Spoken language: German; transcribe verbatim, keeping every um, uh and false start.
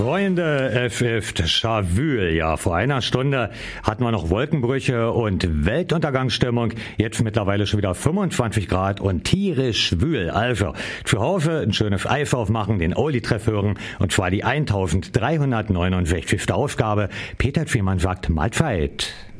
Freunde, es ist schwül. Ja, vor einer Stunde hatten wir noch Wolkenbrüche und Weltuntergangsstimmung. Jetzt mittlerweile schon wieder fünfundzwanzig Grad und tierisch schwül. Also, zu Hause ein schönes Eis aufmachen, den Oli-Treff hören und zwar die eintausenddreihundertneunundsechzigste Ausgabe. Peter Zwimann sagt Mahlzeit.